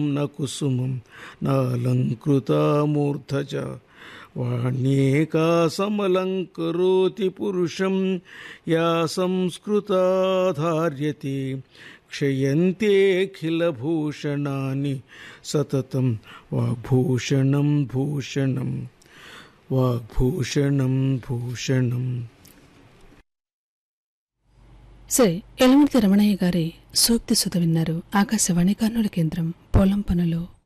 న కుసుమం నాలంకృతామూర్ధజ వాణ్యేకా సమలంకరోతి పురుషం యా సంస్కృతా ధార్యతే క్షయంతేఖిలభూషణాని సతతం వాగ్భూషణం భూషణం వాగ్భూషణం భూషణం. సరే, యలమూర్తి రమణయ్య గారి సూక్తి సుధ విన్నారు. ఆకాశవాణి కర్నూలు కేంద్రం పొలం పనులు.